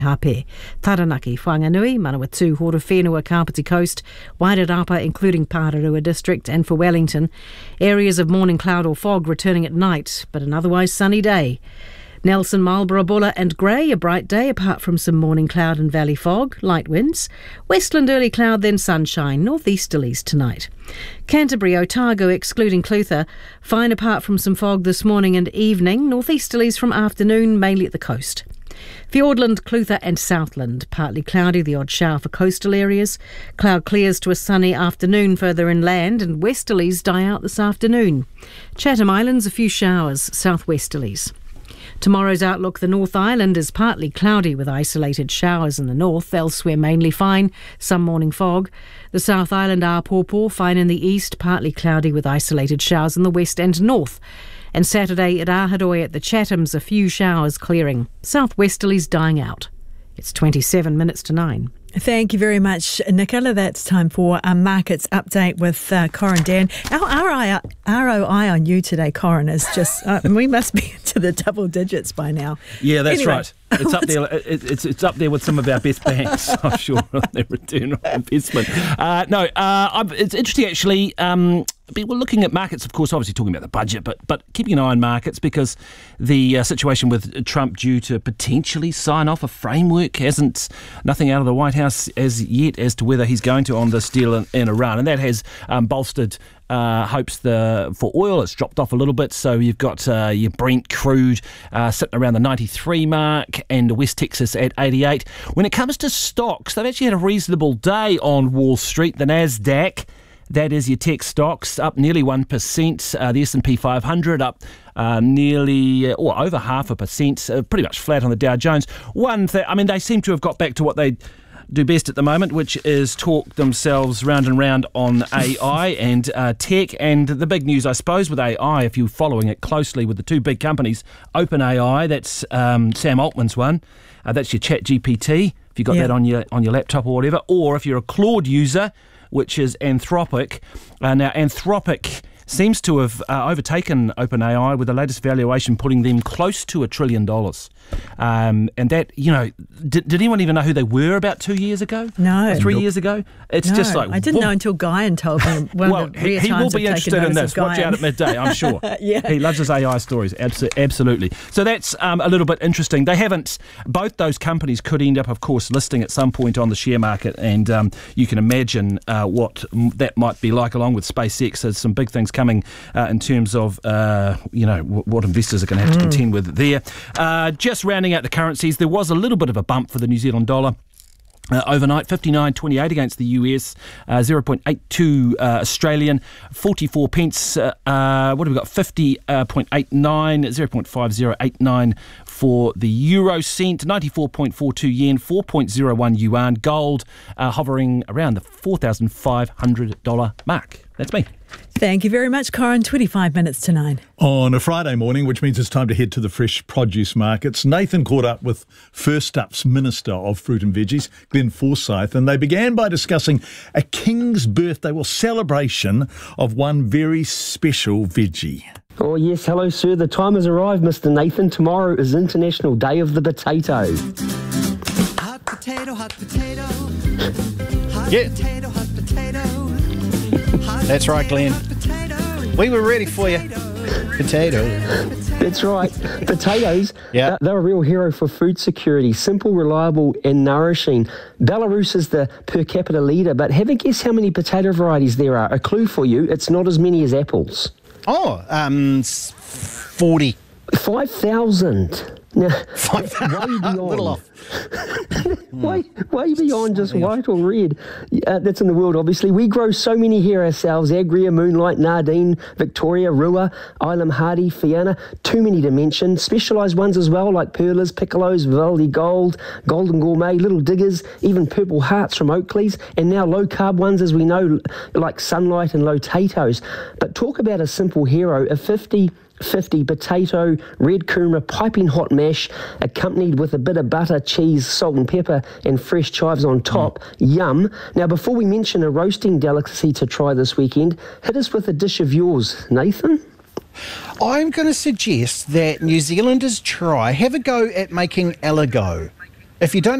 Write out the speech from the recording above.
Hape, Taranaki, Whanganui, Manawatu, Horowhenua, Kapiti Coast, Wairarapa including Pararua District, and for Wellington, areas of morning cloud or fog returning at night, but an otherwise sunny day. Nelson, Marlborough, Buller and Grey, a bright day apart from some morning cloud and valley fog, light winds. Westland early cloud then sunshine, northeasterlies tonight. Canterbury, Otago excluding Clutha, fine apart from some fog this morning and evening, northeasterlies from afternoon mainly at the coast. Fiordland, Clutha and Southland, partly cloudy, the odd shower for coastal areas. Cloud clears to a sunny afternoon further inland and westerlies die out this afternoon. Chatham Islands, a few showers, southwesterlies. Tomorrow's outlook, the North Island is partly cloudy with isolated showers in the north, elsewhere mainly fine, some morning fog. The South Island, Apōpō, fine in the east, partly cloudy with isolated showers in the west and north. And Saturday at Ahadoi at the Chathams, a few showers clearing. Southwesterlies dying out. It's 27 minutes to 9. Thank you very much, Nicola. That's time for a markets update with Corin Dan. Our ROI on you today, Corin, is just, we must be into the double digits by now. Yeah, that's Anyway. right. It's up there. It's up there with some of our best banks, I'm sure, on their return on investment. It's interesting actually. We're looking at markets, of course, obviously talking about the budget, but keeping an eye on markets because the situation with Trump due to potentially sign off a framework nothing out of the White House as yet as to whether he's going to on this deal in Iran, and that has bolstered hopes for oil. It's dropped off a little bit, so you've got your Brent crude sitting around the 93 mark and West Texas at 88. When it comes to stocks, they've actually had a reasonable day on Wall Street. The Nasdaq, that is your tech stocks, up nearly 1%. The S&P 500 up nearly or over 0.5%, pretty much flat on the Dow Jones. They seem to have got back to what they do best at the moment, which is talk themselves round and round on AI and tech. And the big news, I suppose, with AI, if you're following it closely with the two big companies, OpenAI, that's Sam Altman's one, that's your ChatGPT, if you got that on your laptop or whatever, or if you're a Claude user, which is Anthropic. Now, Anthropic seems to have overtaken OpenAI with the latest valuation putting them close to $1 trillion. And that, did anyone even know who they were about 2 years ago? No. 3 years ago? It's just like... I didn't know until Guyan told me. He will be interested in this. Watch out at midday, I'm sure. Yeah. He loves his AI stories, absolutely. So that's a little bit interesting. Both those companies could end up, of course, listing at some point on the share market, and you can imagine what that might be like, along with SpaceX. There's some big things coming in terms of, what investors are going to have to contend with there. Just rounding out the currencies, there was a little bit of a bump for the New Zealand dollar. Overnight, 59.28 against the US, 0.82 Australian, 44 pence. What have we got? 50.89, 0.5089 for the euro cent, 94.42 yen, 4.01 yuan. Gold hovering around the $4,500 mark. That's me. Thank you very much, Corin. 25 minutes to 9. On a Friday morning, which means it's time to head to the fresh produce markets, Nathan caught up with First Up's Minister of Fruit and Veggies, Glenn Forsyth, and they began by discussing a king's birthday, celebration of one very special veggie. Oh yes, hello sir, the time has arrived, Mr. Nathan. Tomorrow is International Day of the Potato. Hot potato, hot potato. Hot potato, hot potato. That's right, Glenn. We were ready for you. Potato. That's right. Potatoes, Yeah. they're a real hero for food security. Simple, reliable and nourishing. Belarus is the per capita leader, but have a guess how many potato varieties there are. A clue for you, it's not as many as apples. 40. 5,000. Now, way beyond. A little off. way beyond just white or red. That's in the world, obviously. We grow so many here ourselves. Agria, Moonlight, Nardine, Victoria, Rua, Ilam Hardy, Fiona. Too many to mention. Specialised ones as well, like Perlas, Piccolos, Vivaldi Gold, Golden Gourmet, Little Diggers, even Purple Hearts from Oakley's, and now low-carb ones, as we know, like Sunlight and Lotatoes. But talk about a simple hero, a 50 potato, red kumara, piping hot mash, accompanied with a bit of butter, cheese, salt and pepper, and fresh chives on top. Yum. Now, before we mention a roasting delicacy to try this weekend, hit us with a dish of yours, Nathan. I'm going to suggest that New Zealanders have a go at making aligo. If you don't